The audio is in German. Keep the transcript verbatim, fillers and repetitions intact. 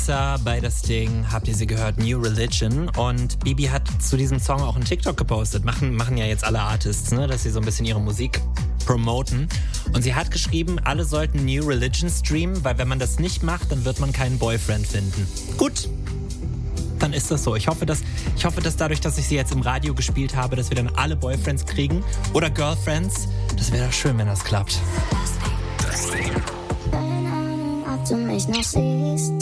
Alexa bei das Ding, habt ihr sie gehört, New Religion. Und Bibi hat zu diesem Song auch einen TikTok gepostet. Machen, machen ja jetzt alle Artists, ne, dass sie so ein bisschen ihre Musik promoten. Und sie hat geschrieben, alle sollten New Religion streamen, weil wenn man das nicht macht, dann wird man keinen Boyfriend finden. Gut, dann ist das so. Ich hoffe, dass, ich hoffe, dass dadurch, dass ich sie jetzt im Radio gespielt habe, dass wir dann alle Boyfriends kriegen oder Girlfriends. Das wäre doch schön, wenn das klappt. Keine Ahnung, ob du mich noch siehst.